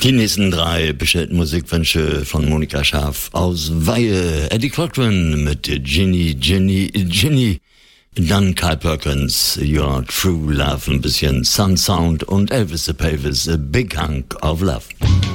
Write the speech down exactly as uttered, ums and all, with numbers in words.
Die nächsten drei bestellten Musikwünsche von Monika Scharf aus Weihe. Eddie Cochran mit Ginny, Ginny, Ginny. Dann Carl Perkins, Your True Love, ein bisschen Sun Sound und Elvis the Pelvis, A Big Hunk of Love.